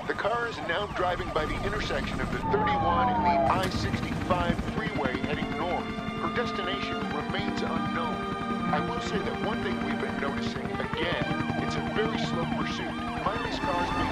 The car is now driving by the intersection of the 31 and the I-65 freeway heading north. Her destination remains unknown. I will say that one thing we've been noticing, again, it's a very slow pursuit. Miley's car's